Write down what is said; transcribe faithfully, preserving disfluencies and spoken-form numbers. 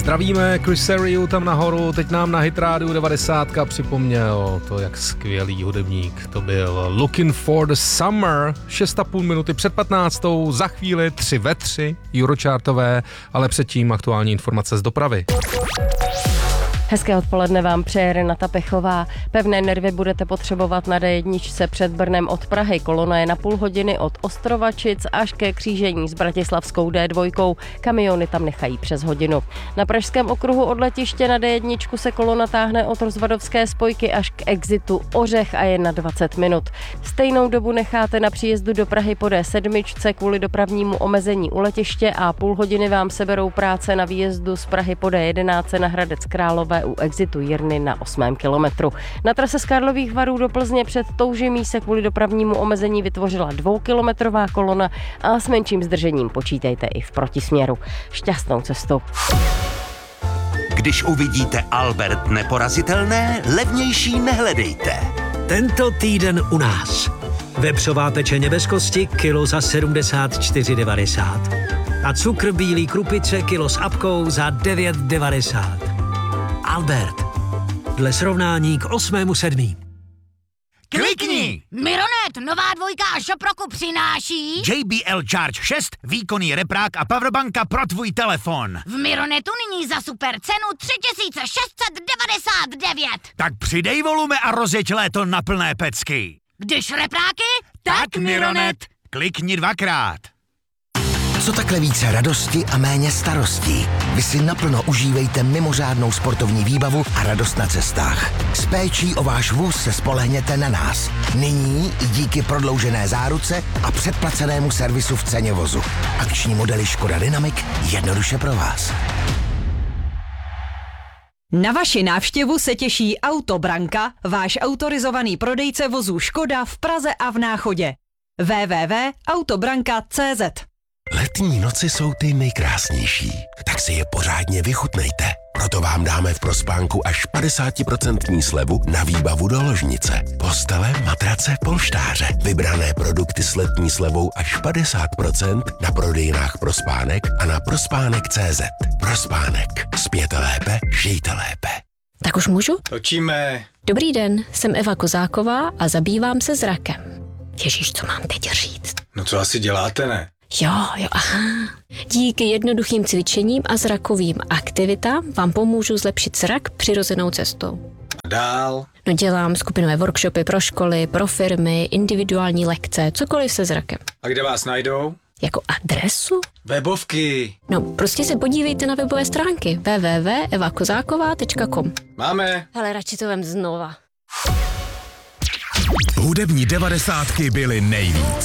Zdravíme Chris Seriu tam nahoru, teď nám na Hit Radio devadesát připomněl to, jak skvělý hudebník to byl. Looking for the Summer, šest a půl minuty před patnáctou, za chvíli tři ve tři, Eurochartové, ale předtím aktuální informace z dopravy. Hezké odpoledne vám přeje Renata Pechová. Pevné nervy budete potřebovat na dé jedna před Brnem od Prahy. Kolona je na půl hodiny od Ostrovačic až ke křížení s bratislavskou dé dva. Kamiony tam nechají přes hodinu. Na pražském okruhu od letiště na dé jedna se kolona táhne od rozvadovské spojky až k exitu Ořech a je na dvacet minut. Stejnou dobu necháte na příjezdu do Prahy po dé sedm kvůli dopravnímu omezení u letiště a půl hodiny vám seberou práce na výjezdu z Prahy po dé jedenáct na Hradec Králové u exitu Jirny na osmém kilometru. Na trase z Karlových Varů do Plzně před Toužimí se kvůli dopravnímu omezení vytvořila dvoukilometrová kolona a s menším zdržením počítejte i v protisměru. Šťastnou cestu. Když uvidíte Albert neporazitelné, levnější nehledejte. Tento týden u nás. Vepřová pečeně bez kosti kilo za sedmdesát čtyři devadesát. A cukr bílý krupice kilo s apkou za devět devadesát. Albert. Dle srovnání k osmému sedmý. Klikni! Mironet, nová dvojka a Šoproku přináší J B L Charge šest, výkonný reprák a powerbanka pro tvůj telefon. v Mironetu nyní za super cenu tři tisíce šest set devadesát devět. Tak přidej volume a rozjeď léto na plné pecky. Když repráky, Tak Mironet. Klikni dvakrát. Co takhle více radosti a méně starostí? Vy si naplno užívejte mimořádnou sportovní výbavu a radost na cestách. S péčí o váš vůz se spolehněte na nás. Nyní i díky prodloužené záruce a předplacenému servisu v ceně vozu. Akční modely Škoda Dynamic jednoduše pro vás. Na vaši návštěvu se těší Autobranka, váš autorizovaný prodejce vozů Škoda v Praze a v Náchodě. w w w tečka autobranka tečka cé zet. Letní noci jsou ty nejkrásnější, tak si je pořádně vychutnejte. Proto vám dáme v Prospánku až padesát procent slevu na výbavu do ložnice. Postele, matrace, polštáře. Vybrané produkty s letní slevou až padesát procent na prodejnách Prospánek a na prospánek tečka cé zet. Prospánek. Spěte lépe, žijte lépe. Tak už můžu? Točíme. Dobrý den, jsem Eva Kozáková a zabývám se zrakem. Ježíš, co mám teď říct? No co asi děláte, ne? Jo, jo, aha. Díky jednoduchým cvičením a zrakovým aktivitám vám pomůžu zlepšit zrak přirozenou cestou. A dál? No dělám skupinové workshopy pro školy, pro firmy, individuální lekce, cokoliv se zrakem. A kde vás najdou? Jako adresu? Webovky. No, prostě se podívejte na webové stránky w w w tečka eva kozáková tečka com. Máme. Hele, radši to vem znova. Hudební devadesátky byly nejvíc.